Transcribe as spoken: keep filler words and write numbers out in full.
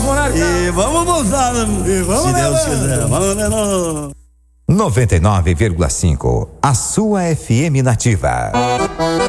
Monarca. E vamos voltar, E vamos se Deus levando. quiser. Vamos de novo. noventa e nove vírgula cinco, a sua F M Nativa.